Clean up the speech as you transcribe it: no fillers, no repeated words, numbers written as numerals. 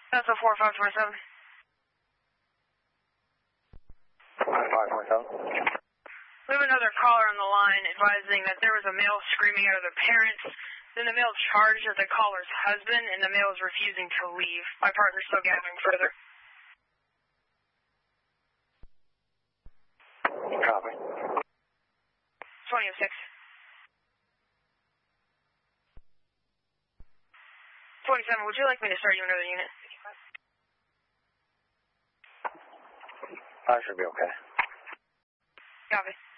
That's a 4527. 527. We have another caller on the line advising that there was a male screaming out of the parents. Then the male charged at the caller's husband, and the male is refusing to leave. My partner's still gathering further. Copy. 2006. 27, would you like me to start you another unit? I should be okay. Copy.